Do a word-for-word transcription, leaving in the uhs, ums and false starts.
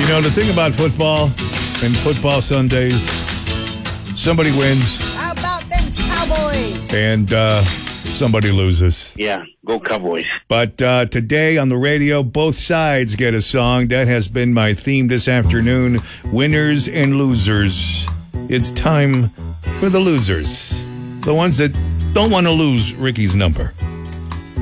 know, the thing about football and football Sundays, somebody wins. How about them Cowboys? And uh, somebody loses. Yeah, go Cowboys. But uh, today on the radio, both sides get a song. That has been my theme this afternoon. Winners and losers. It's time for the losers. The ones that don't want to lose Ricky's number.